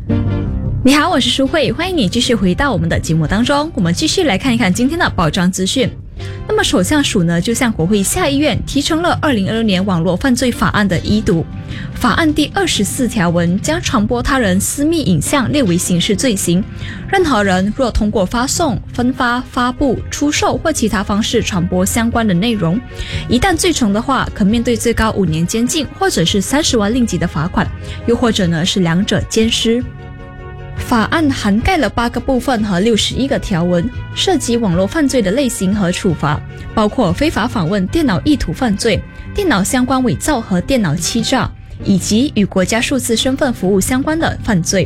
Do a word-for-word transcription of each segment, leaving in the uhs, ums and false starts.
你好，我是舒慧，欢迎你继续回到我们的节目当中。我们继续来看一看今天的保障资讯。那么首相署呢，就向国会下议院提呈了二零二六年网络犯罪法案的一读。法案第二十四条文将传播他人私密影像列为刑事罪行。任何人若通过发送、分发、发布、出售或其他方式传播相关的内容，一旦罪成的话，可面对最高五年监禁，或者是三十万令吉的罚款，又或者呢是两者兼施。法案涵盖了八个部分和六十一个条文，涉及网络犯罪的类型和处罚，包括非法访问、电脑意图犯罪、电脑相关伪造和电脑欺诈，以及与国家数字身份服务相关的犯罪。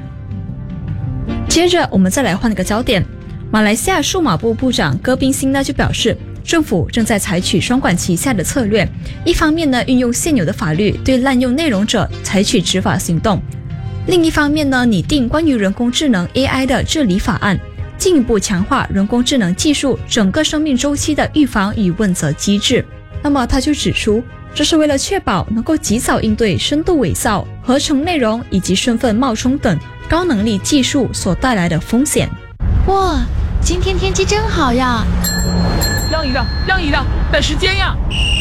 接着我们再来换个焦点，马来西亚数码部部长戈宾辛呢就表示，政府正在采取双管齐下的策略，一方面呢运用现有的法律对滥用内容者采取执法行动，另一方面呢，拟定关于人工智能 A I 的治理法案，进一步强化人工智能技术整个生命周期的预防与问责机制。那么他就指出，这是为了确保能够及早应对深度伪造、合成内容以及身份冒充等高能力技术所带来的风险。 哇，今天天气真好呀！ 让一让，让一让，赶时间呀！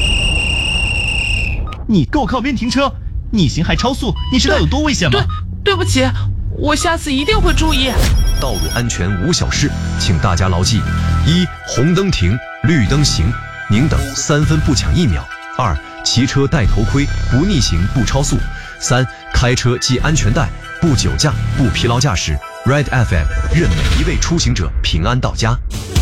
你给我靠边停车！逆行还超速，你知道有多危险吗？ 对，对不起，我下次一定会注意。 道路安全无小事，请大家牢记：一、红灯停，绿灯行，宁等三分不抢一秒；二、骑车戴头盔，不逆行不超速；三、开车系安全带，不酒驾不疲劳驾驶。Red F M 愿每一位出行者平安到家。